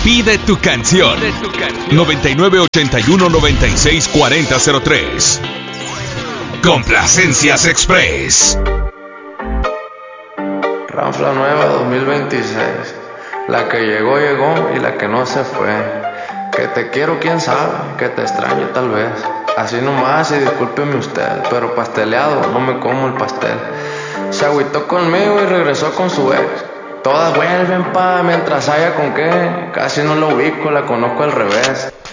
Pide tu canción. 9981-964003. Complacencias Express. Ranfla nueva 2026. La que llegó, llegó y la que no se fue. Que te quiero, quién sabe, que te extraño tal vez. Así nomás y discúlpeme usted, pero pasteleado, no me como el pastel. Se agüitó conmigo y regresó con su ex. Todas vuelven mientras haya con qué. Casi no lo ubico, la conozco al revés.